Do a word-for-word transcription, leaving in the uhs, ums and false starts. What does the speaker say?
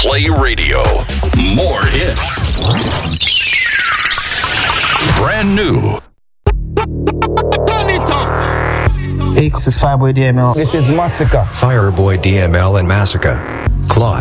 Play Radio. More hits. Brand new. Hey, this is Fireboy D M L. This is Massacre. Fireboy D M L and Massacre. Claude.